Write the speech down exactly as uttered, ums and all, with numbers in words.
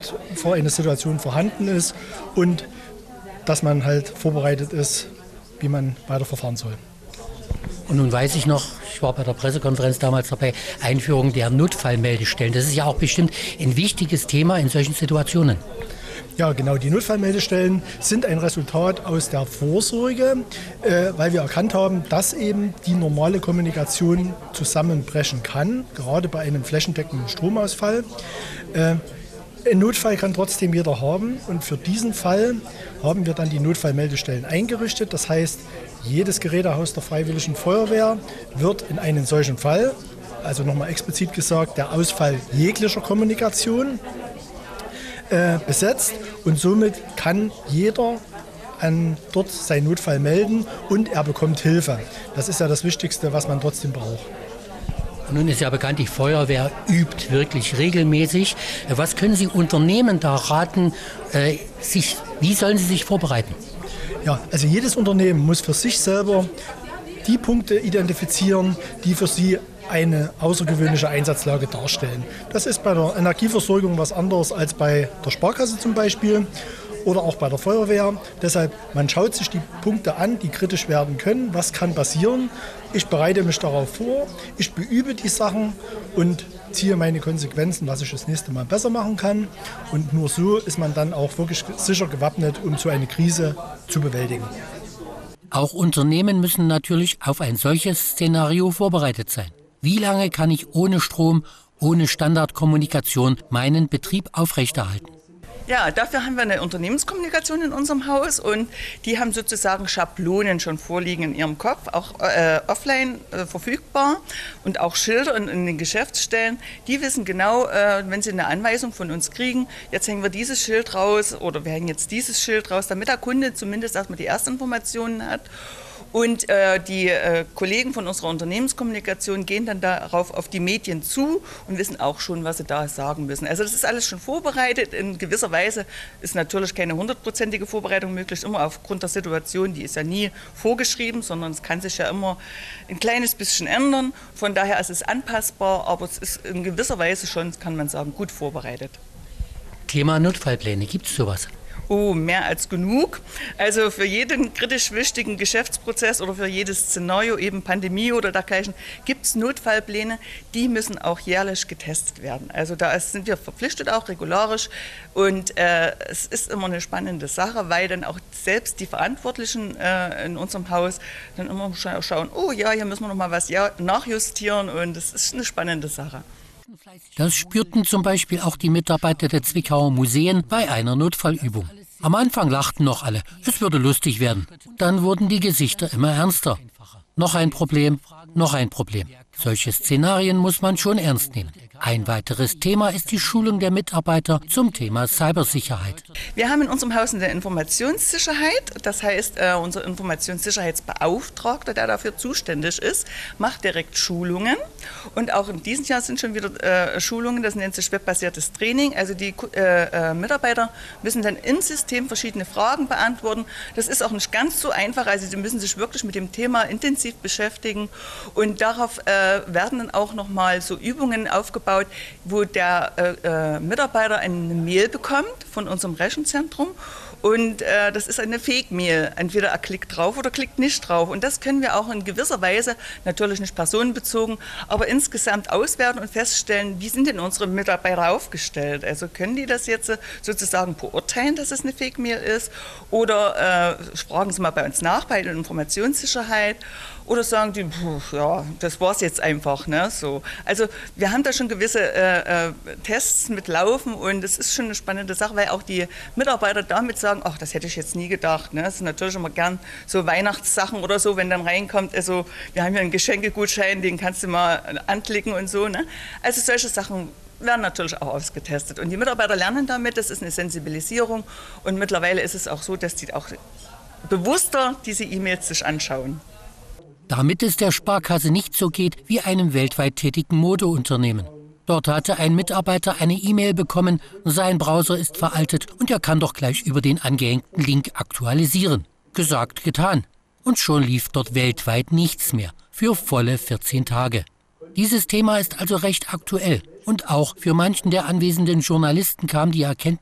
vor einer Situation vorhanden ist und dass man halt vorbereitet ist, wie man weiter verfahren soll. Und nun weiß ich noch, ich war bei der Pressekonferenz damals dabei, Einführung der Notfallmeldestellen. Das ist ja auch bestimmt ein wichtiges Thema in solchen Situationen. Ja, genau. Die Notfallmeldestellen sind ein Resultat aus der Vorsorge, äh, weil wir erkannt haben, dass eben die normale Kommunikation zusammenbrechen kann, gerade bei einem flächendeckenden Stromausfall. Äh, Ein Notfall kann trotzdem jeder haben und für diesen Fall haben wir dann die Notfallmeldestellen eingerichtet. Das heißt, jedes Gerätehaus der Freiwilligen Feuerwehr wird in einen solchen Fall, also nochmal explizit gesagt, der Ausfall jeglicher Kommunikation äh, besetzt und somit kann jeder an dort seinen Notfall melden und er bekommt Hilfe. Das ist ja das Wichtigste, was man trotzdem braucht. Nun ist ja bekannt, die Feuerwehr übt wirklich regelmäßig. Was können Sie Unternehmen da raten, äh, sich, wie sollen sie sich vorbereiten? Ja, also jedes Unternehmen muss für sich selber die Punkte identifizieren, die für sie eine außergewöhnliche Einsatzlage darstellen. Das ist bei der Energieversorgung was anderes als bei der Sparkasse zum Beispiel oder auch bei der Feuerwehr. Deshalb, man schaut sich die Punkte an, die kritisch werden können. Was kann passieren? Ich bereite mich darauf vor, ich beübe die Sachen und ziehe meine Konsequenzen, was ich das nächste Mal besser machen kann. Und nur so ist man dann auch wirklich sicher gewappnet, um so eine Krise zu bewältigen. Auch Unternehmen müssen natürlich auf ein solches Szenario vorbereitet sein. Wie lange kann ich ohne Strom, ohne Standardkommunikation meinen Betrieb aufrechterhalten? Ja, dafür haben wir eine Unternehmenskommunikation in unserem Haus und die haben sozusagen Schablonen schon vorliegen in ihrem Kopf, auch äh, offline äh, verfügbar und auch Schilder in, in den Geschäftsstellen. Die wissen genau, äh, wenn sie eine Anweisung von uns kriegen, jetzt hängen wir dieses Schild raus oder wir hängen jetzt dieses Schild raus, damit der Kunde zumindest erstmal die Erstinformationen hat. Und äh, die äh, Kollegen von unserer Unternehmenskommunikation gehen dann darauf auf die Medien zu und wissen auch schon, was sie da sagen müssen. Also das ist alles schon vorbereitet. In gewisser Weise ist natürlich keine hundertprozentige Vorbereitung möglich, immer aufgrund der Situation. Die ist ja nie vorgeschrieben, sondern es kann sich ja immer ein kleines bisschen ändern. Von daher ist es anpassbar, aber es ist in gewisser Weise schon, kann man sagen, gut vorbereitet. Thema Notfallpläne, gibt es sowas? Oh, mehr als genug. Also für jeden kritisch wichtigen Geschäftsprozess oder für jedes Szenario, eben Pandemie oder dergleichen, gibt es Notfallpläne, die müssen auch jährlich getestet werden. Also da sind wir verpflichtet auch regularisch und äh, es ist immer eine spannende Sache, weil dann auch selbst die Verantwortlichen äh, in unserem Haus dann immer schauen, oh ja, hier müssen wir noch mal was nachjustieren und das ist eine spannende Sache. Das spürten zum Beispiel auch die Mitarbeiter der Zwickauer Museen bei einer Notfallübung. Am Anfang lachten noch alle, es würde lustig werden. Dann wurden die Gesichter immer ernster. Noch ein Problem, noch ein Problem. Solche Szenarien muss man schon ernst nehmen. Ein weiteres Thema ist die Schulung der Mitarbeiter zum Thema Cybersicherheit. Wir haben in unserem Haus eine Informationssicherheit. Das heißt, äh, unser Informationssicherheitsbeauftragter, der dafür zuständig ist, macht direkt Schulungen. Und auch in diesem Jahr sind schon wieder äh, Schulungen, das nennt sich webbasiertes Training. Also die äh, äh, Mitarbeiter müssen dann im System verschiedene Fragen beantworten. Das ist auch nicht ganz so einfach. Also sie müssen sich wirklich mit dem Thema intensiv beschäftigen. Und darauf äh, werden dann auch nochmal so Übungen aufgebaut, wo der äh, äh, Mitarbeiter eine Mail bekommt von unserem Rechenzentrum und äh, das ist eine Fake-Mail. Entweder er klickt drauf oder klickt nicht drauf und das können wir auch in gewisser Weise, natürlich nicht personenbezogen, aber insgesamt auswerten und feststellen, wie sind denn unsere Mitarbeiter aufgestellt. Also können die das jetzt sozusagen beurteilen, dass es eine Fake-Mail ist oder äh, fragen Sie mal bei uns nach, bei der Informationssicherheit. Oder sagen die, pf, ja, das war's jetzt einfach. Ne? So. Also wir haben da schon gewisse äh, äh, Tests mit laufen und es ist schon eine spannende Sache, weil auch die Mitarbeiter damit sagen, ach, das hätte ich jetzt nie gedacht. Ne? Das sind natürlich immer gern so Weihnachtssachen oder so, wenn dann reinkommt, also wir haben hier einen Geschenkegutschein, den kannst du mal anklicken und so. Ne? Also solche Sachen werden natürlich auch ausgetestet. Und die Mitarbeiter lernen damit, das ist eine Sensibilisierung und mittlerweile ist es auch so, dass die auch bewusster diese E-Mails sich anschauen. Damit es der Sparkasse nicht so geht wie einem weltweit tätigen Modeunternehmen. Dort hatte ein Mitarbeiter eine E-Mail bekommen, sein Browser ist veraltet und er kann doch gleich über den angehängten Link aktualisieren. Gesagt, getan. Und schon lief dort weltweit nichts mehr, für volle vierzehn Tage. Dieses Thema ist also recht aktuell. Und auch für manchen der anwesenden Journalisten kam die Erkenntnis